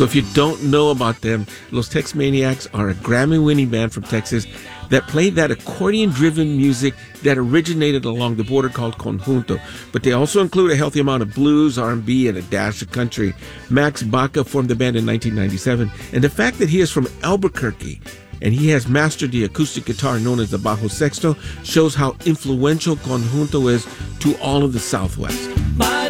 So if you don't know about them, Los Tex Maniacs are a Grammy-winning band from Texas that played that accordion-driven music that originated along the border called conjunto. But they also include a healthy amount of blues, R&B, and a dash of country. Max Baca formed the band in 1997, and the fact that he is from Albuquerque and he has mastered the acoustic guitar known as the bajo sexto shows how influential conjunto is to all of the Southwest.